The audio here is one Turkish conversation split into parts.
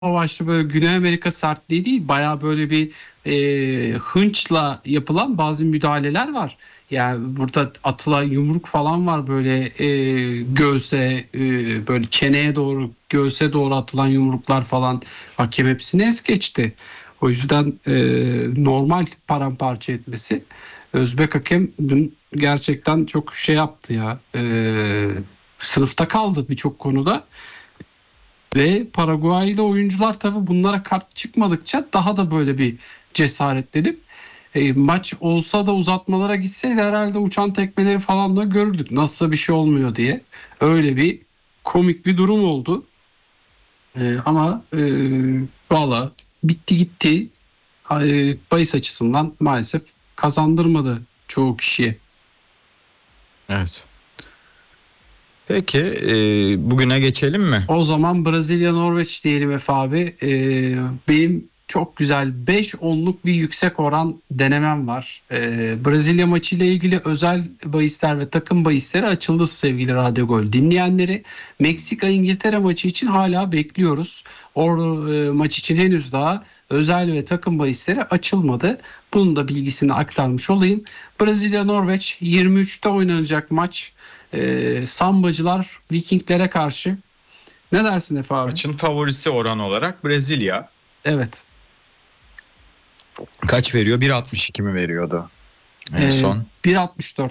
amaçlı böyle Güney Amerika sertliği değil, bayağı böyle bir hınçla yapılan bazı müdahaleler var. Yani burada atılan yumruk falan var, böyle göğse, böyle çeneye doğru, göğse doğru atılan yumruklar falan. Hakem hepsini es geçti. O yüzden normal paramparça etmesi. Özbek hakem dün gerçekten çok şey yaptı ya. Sınıfta kaldı birçok konuda. Ve Paraguaylı oyuncular tabii bunlara kart çıkmadıkça daha da böyle bir cesaretlenip maç olsa da uzatmalara gitseydi herhalde uçan tekmeleri falan da görürdük. Nasılsa bir şey olmuyor diye. Öyle bir komik bir durum oldu. Ama valla bitti gitti. Bahis açısından maalesef kazandırmadı çoğu kişiye. Evet. Peki bugüne geçelim mi? O zaman Brezilya Norveç diyelim Efe abi. Benim çok güzel 5-10'luk bir yüksek oran denemem var. Brezilya maçı ile ilgili özel bahisler ve takım bahisleri açıldı sevgili Radyo Gol dinleyenleri. Meksika İngiltere maçı için hala bekliyoruz. O maç için henüz daha özel ve takım bahisleri açılmadı. Bunun da bilgisini aktarmış olayım. Brezilya Norveç 23'te oynanacak maç. Sambacılar Vikinglere karşı. Ne dersin Efe abi? Maçın favorisi oran olarak Brezilya. Evet. Kaç veriyor? 1.62 mi veriyordu en son? 1.64.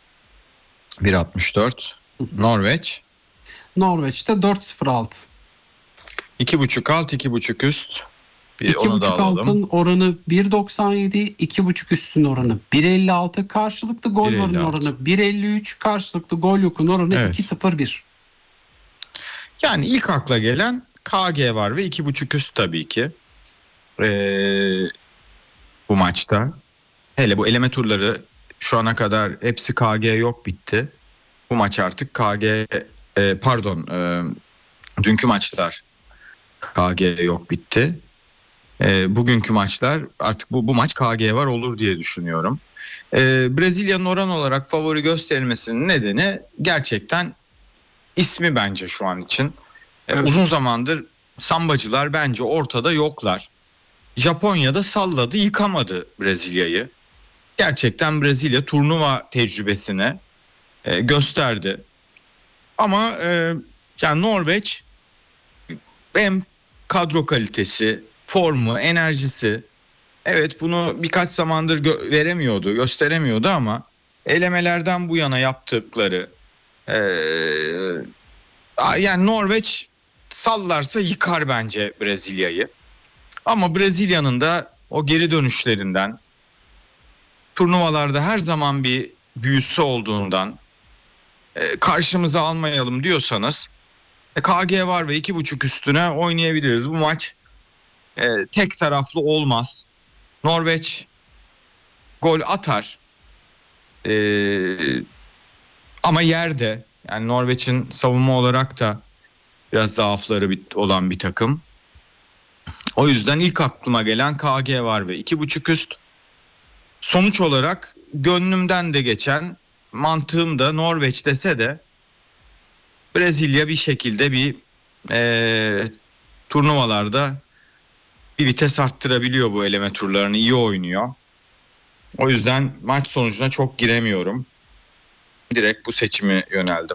1.64. Norveç. Norveç'te 4.06. 2.5 alt, 2.5 üst. Onu da 2.5 alalım. altın oranı 1.97, 2.5 üstün oranı 1.56, karşılıklı gol varın 1.56. oranı 1.53, karşılıklı gol yokun oranı Evet. 2.01. Yani ilk akla gelen KG var ve 2.5 üst tabii ki. Bu maçta. Hele bu eleme turları şu ana kadar hepsi KG yok, bitti. Bu maç artık KG dünkü maçlar KG yok, bitti. Bugünkü maçlar artık bu maç KG var olur diye düşünüyorum. Brezilya'nın oran olarak favori gösterilmesinin nedeni gerçekten ismi bence şu an için. Evet. Uzun zamandır sambacılar bence ortada yoklar. Japonya'da salladı, yıkamadı Brezilya'yı. Gerçekten Brezilya turnuva tecrübesine gösterdi. Ama yani Norveç hem kadro kalitesi, formu, enerjisi, evet bunu birkaç zamandır gösteremiyordu ama elemelerden bu yana yaptıkları yani Norveç sallarsa yıkar bence Brezilya'yı. Ama Brezilya'nın da o geri dönüşlerinden, turnuvalarda her zaman bir büyüsü olduğundan karşımıza almayalım diyorsanız KG var ve 2.5 üstüne oynayabiliriz. Bu maç tek taraflı olmaz. Norveç gol atar ama yerde, yani Norveç'in savunma olarak da biraz zaafları olan bir takım. O yüzden ilk aklıma gelen KG var ve 2.5 üst. Sonuç olarak gönlümden de geçen, mantığım da Norveç dese de Brezilya bir şekilde bir turnuvalarda bir vites arttırabiliyor, bu eleme turlarını iyi oynuyor. O yüzden maç sonucuna çok giremiyorum. Direkt bu seçime yöneldim.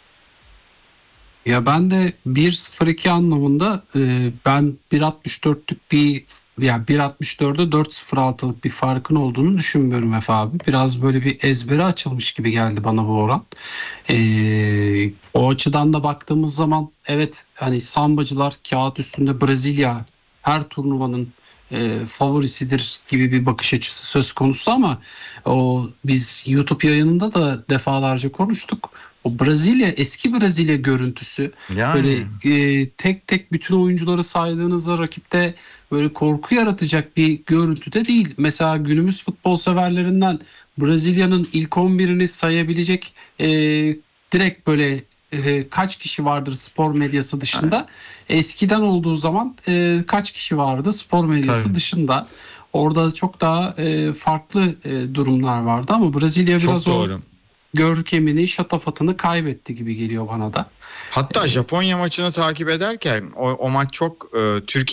Ya ben de 1.02 anlamında ben 1.64'lük bir, yani 1.64'e 4.06'lık bir farkın olduğunu düşünmüyorum Efe abi. Biraz böyle bir ezbere açılmış gibi geldi bana bu oran. O açıdan da baktığımız zaman evet, hani sambacılar kağıt üstünde Brezilya her turnuvanın favorisidir gibi bir bakış açısı söz konusu ama biz YouTube yayınında da defalarca konuştuk. O Brezilya, eski Brezilya görüntüsü, böyle Yani tek tek bütün oyuncuları saydığınızda rakipte böyle korku yaratacak bir görüntüde değil. Mesela günümüz futbol severlerinden Brezilya'nın ilk 11'ini sayabilecek direkt böyle kaç kişi vardır spor medyası dışında? Eskiden olduğu zaman kaç kişi vardı spor medyası tabii. dışında? Orada çok daha farklı durumlar vardı ama Brezilya Çok biraz o doğru. görkemini, şatafatını kaybetti gibi geliyor bana da. Hatta Japonya maçını takip ederken o maç çok Türkiye